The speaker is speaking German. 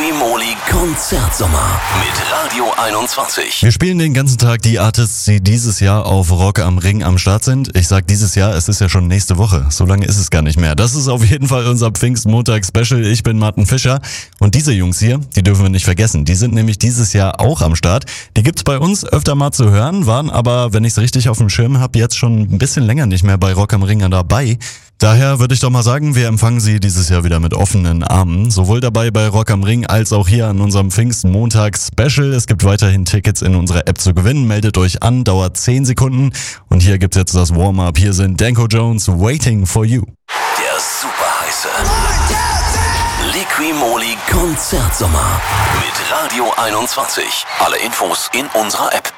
Liqui-Moly Konzertsommer mit Radio 21. Wir spielen den ganzen Tag die Artists, die dieses Jahr auf Rock am Ring am Start sind. Ich sag dieses Jahr, es ist ja schon nächste Woche. So lange ist es gar nicht mehr. Das ist auf jeden Fall unser Pfingstmontag-Special. Ich bin Martin Fischer und diese Jungs hier, die dürfen wir nicht vergessen. Die sind nämlich dieses Jahr auch am Start. Die gibt's bei uns öfter mal zu hören, waren aber, wenn ich es richtig auf dem Schirm habe, jetzt schon ein bisschen länger nicht mehr bei Rock am Ring dabei. Daher würde ich doch mal sagen, wir empfangen sie dieses Jahr wieder mit offenen Armen. Sowohl dabei bei Rock am Ring als auch hier an unserem Pfingstmontags-Special. Es gibt weiterhin Tickets in unserer App zu gewinnen. Meldet euch an, dauert 10 Sekunden. Und hier gibt's jetzt das Warm-Up. Hier sind Danko Jones, Waiting for You. Der super heiße Liqui-Moly Konzertsommer mit Radio 21. Alle Infos in unserer App.